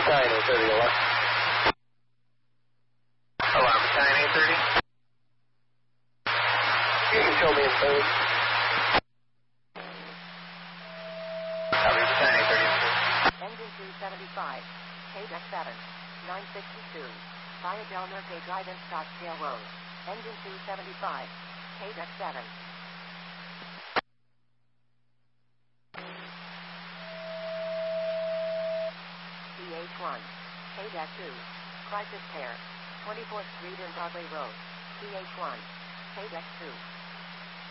Battalion 830, alarm. Alarm, Battalion 830. You can show me in phone. Copy, Battalion 830. Engine 275, KDEC 7, 962, via Del Norte Drive in Scottsdale Road. Engine 275, KDEC 7. PH1, KDEC 2, crisis pair, 24th Street and Broadway Road. PH1, KDEC 2.